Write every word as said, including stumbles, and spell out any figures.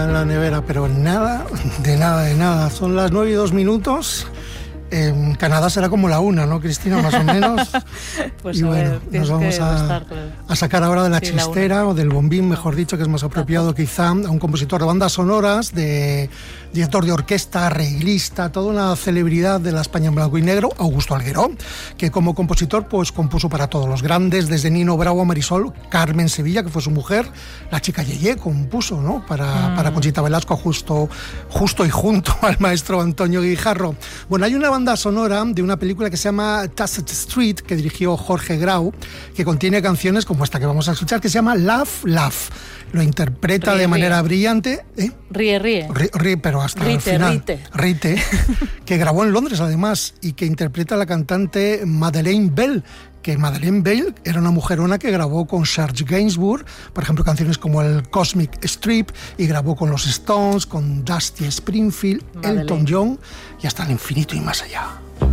En la nevera, pero nada, de nada, de nada. Son las nueve y dos minutos. En Canadá será como la una, ¿no, Cristina? Más o menos. Pues y a bueno, ver, nos vamos a, estar, claro. a sacar ahora de la sí, chistera la o del bombín, mejor dicho, que es más apropiado quizá, a un compositor de bandas sonoras, de director de orquesta, arreglista, toda una celebridad de la España en blanco y negro, Augusto Algueró, que como compositor pues compuso para todos los grandes, desde Nino Bravo a Marisol, Carmen Sevilla, que fue su mujer, la chica Yeye compuso, ¿no? Para, mm. para Conchita Velasco, justo, justo y junto al maestro Antonio Guijarro. Bueno, hay una banda sonora de una película que se llama Tacit Street, que dirigió Jorge Grau, que contiene canciones como esta que vamos a escuchar, que se llama Laugh, Laugh. Lo interpreta ríe, de manera ríe. brillante. ¿eh? Ríe, ríe. Ríe, ríe pero hasta rite, el final. Rite. Rite, que grabó en Londres además, y que interpreta a la cantante Madeleine Bell, que Madeleine Bell era una mujerona que grabó con Serge Gainsbourg, por ejemplo, canciones como el Cosmic Strip, y grabó con los Stones, con Dusty Springfield, Madeleine. Elton John y hasta el infinito y más allá.